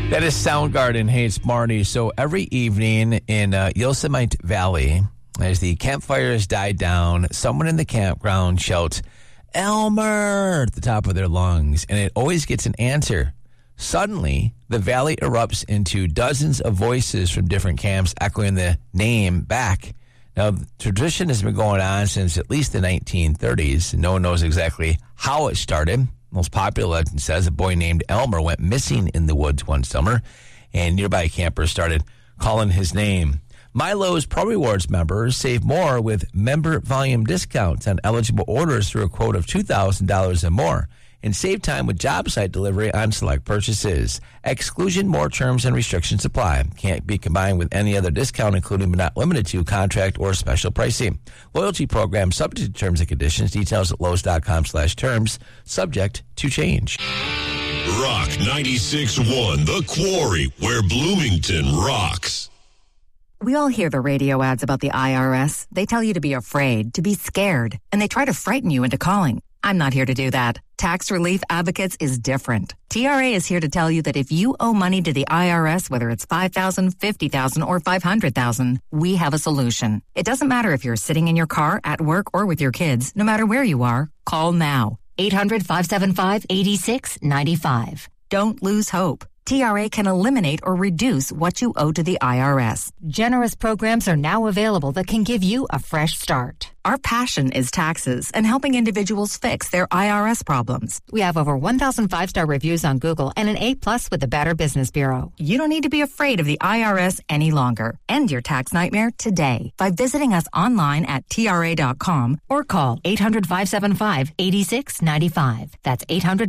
That is Soundgarden. Hey, it's Marty. So every evening in Yosemite Valley, as the campfires die down, someone in the campground shouts, "Elmer!" at the top of their lungs, and it always gets an answer. Suddenly, the valley erupts into dozens of voices from different camps echoing the name back. Now, the tradition has been going on since at least the 1930s, and no one knows exactly how it started. Most popular legend says a boy named Elmer went missing in the woods one summer, and nearby campers started calling his name. Milo's Pro Rewards members save more with member volume discounts on eligible orders through a quote of $2,000 and more, and save time with job site delivery on select purchases. Exclusion, more terms and restrictions apply. Can't be combined with any other discount, including but not limited to contract or special pricing. Loyalty program subject to terms and conditions. Details at Lowe's.com/terms. Subject to change. Rock 96.1, The Quarry, where Bloomington rocks. We all hear the radio ads about the IRS. They tell you to be afraid, to be scared, and they try to frighten you into calling. I'm not here to do that. Tax Relief Advocates is different. TRA is here to tell you that if you owe money to the IRS, whether it's $5,000, $50,000, or $500,000, we have a solution. It doesn't matter if you're sitting in your car, at work, or with your kids. No matter where you are, call now. 800-575-8695. Don't lose hope. TRA can eliminate or reduce what you owe to the IRS. Generous programs are now available that can give you a fresh start. Our passion is taxes and helping individuals fix their IRS problems. We have over 1,000 five-star reviews on Google and an A+ with the Better Business Bureau. You don't need to be afraid of the IRS any longer. End your tax nightmare today by visiting us online at TRA.com or call 800-575-8695. That's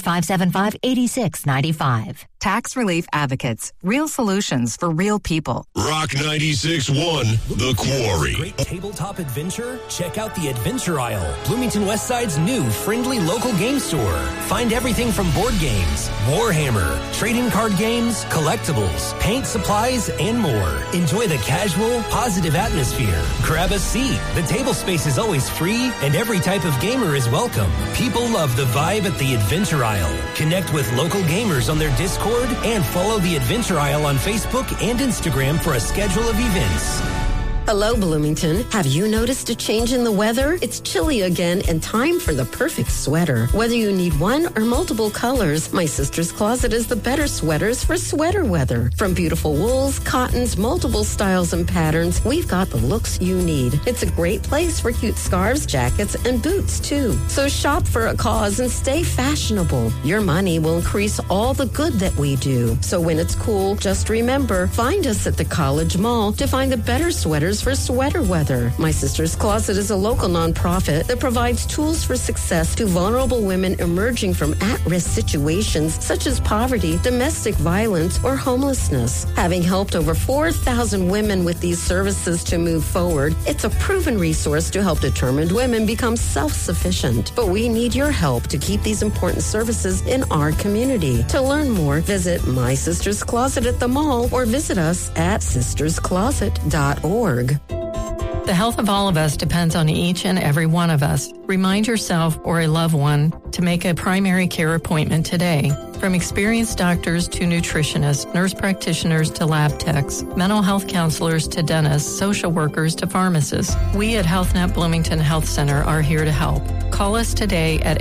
800-575-8695. Tax Relief Advocates. Real solutions for real people. Rock 96.1, The Quarry. Great tabletop adventure? Check out the Adventure Aisle, Bloomington Westside's new friendly local game store. Find everything from board games, Warhammer, trading card games, collectibles, paint supplies, and more. Enjoy the casual, positive atmosphere. Grab a seat. The table space is always free, and every type of gamer is welcome. People love the vibe at the Adventure Aisle. Connect with local gamers on their Discord and follow the Adventure Aisle on Facebook and Instagram for a schedule of events. Hello, Bloomington. Have you noticed a change in the weather? It's chilly again and time for the perfect sweater. Whether you need one or multiple colors, My Sister's Closet is the better sweaters for sweater weather. From beautiful wools, cottons, multiple styles and patterns, we've got the looks you need. It's a great place for cute scarves, jackets, and boots, too. So shop for a cause and stay fashionable. Your money will increase all the good that we do. So when it's cool, just remember, find us at the College Mall to find the better sweaters for sweater weather. My Sister's Closet is a local nonprofit that provides tools for success to vulnerable women emerging from at-risk situations such as poverty, domestic violence, or homelessness. Having helped over 4,000 women with these services to move forward, it's a proven resource to help determined women become self-sufficient. But we need your help to keep these important services in our community. To learn more, visit My Sister's Closet at the mall or visit us at sisterscloset.org. The health of all of us depends on each and every one of us. Remind yourself or a loved one to make a primary care appointment today. From experienced doctors to nutritionists, nurse practitioners to lab techs, mental health counselors to dentists, social workers to pharmacists, we at HealthNet Bloomington Health Center are here to help. Call us today at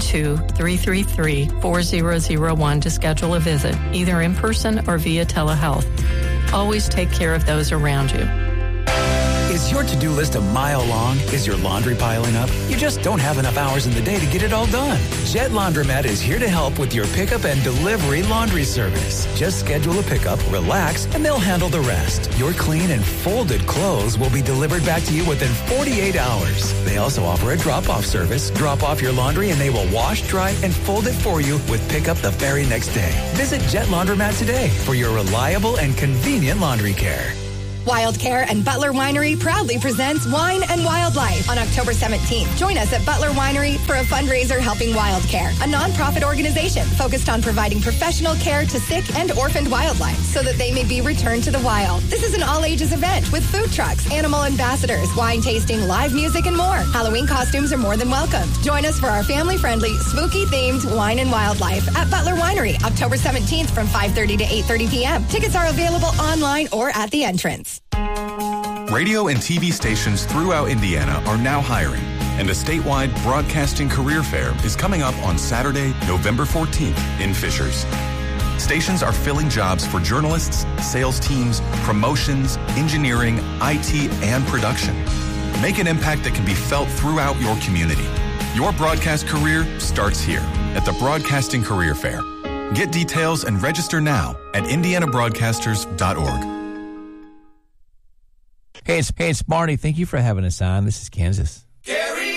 812-333-4001 to schedule a visit, either in person or via telehealth. Always take care of those around you. Is your to-do list a mile long? Is your laundry piling up? You just don't have enough hours in the day to get it all done. Jet Laundromat is here to help with your pickup and delivery laundry service. Just schedule a pickup, relax, and they'll handle the rest. Your clean and folded clothes will be delivered back to you within 48 hours. They also offer a drop-off service. Drop off your laundry and they will wash, dry, and fold it for you with pickup the very next day. Visit Jet Laundromat today for your reliable and convenient laundry care. WildCare and Butler Winery proudly presents Wine and Wildlife on October 17th. Join us at Butler Winery for a fundraiser helping WildCare, a nonprofit organization focused on providing professional care to sick and orphaned wildlife so that they may be returned to the wild. This is an all-ages event with food trucks, animal ambassadors, wine tasting, live music, and more. Halloween costumes are more than welcome. Join us for our family-friendly, spooky-themed Wine and Wildlife at Butler Winery, October 17th from 5:30 to 8:30 p.m. Tickets are available online or at the entrance. Radio and TV stations throughout Indiana are now hiring, and a statewide broadcasting career fair is coming up on Saturday, November 14th in Fishers. Stations are filling jobs for journalists, sales teams, promotions, engineering, IT, and production. Make an impact that can be felt throughout your community. Your broadcast career starts here at the Broadcasting Career Fair. Get details and register now at indianabroadcasters.org. Hey, it's Marty. Thank you for having us on. This is Kansas.